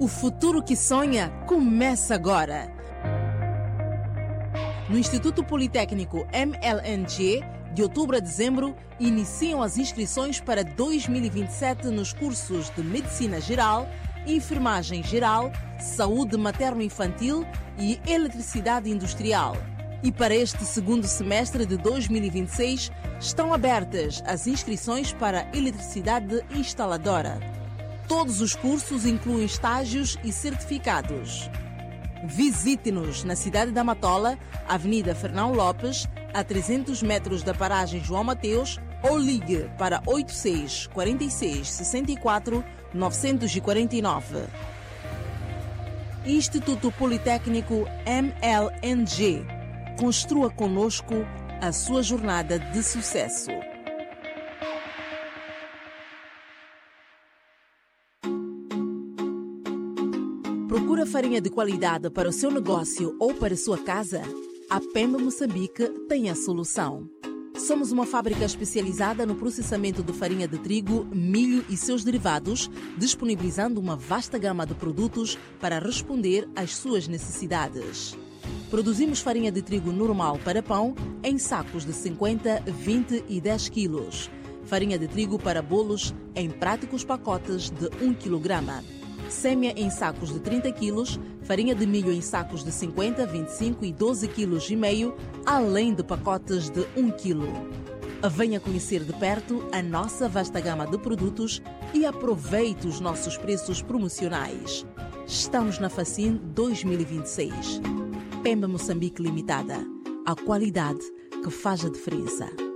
O futuro que sonha começa agora. No Instituto Politécnico MLNG, de outubro a dezembro, iniciam as inscrições para 2027 nos cursos de Medicina Geral, Enfermagem Geral, Saúde Materno-Infantil e Eletricidade Industrial. E para este segundo semestre de 2026, estão abertas as inscrições para Eletricidade Instaladora. Todos os cursos incluem estágios e certificados. Visite-nos na cidade da Matola, Avenida Fernão Lopes, a 300 metros da paragem João Mateus, ou ligue para 86 46 64 949. Instituto Politécnico MLNG. Construa conosco a sua jornada de sucesso. Procura farinha de qualidade para o seu negócio ou para a sua casa? A Pemba Moçambique tem a solução. Somos uma fábrica especializada no processamento de farinha de trigo, milho e seus derivados, disponibilizando uma vasta gama de produtos para responder às suas necessidades. Produzimos farinha de trigo normal para pão em sacos de 50, 20 e 10 quilos. Farinha de trigo para bolos em práticos pacotes de 1 kg. Sêmia em sacos de 30 quilos, farinha de milho em sacos de 50, 25 e 12 quilos e meio, além de pacotes de 1 quilo. Venha conhecer de perto a nossa vasta gama de produtos e aproveite os nossos preços promocionais. Estamos na Facim 2026. Pemba Moçambique Limitada. A qualidade que faz a diferença.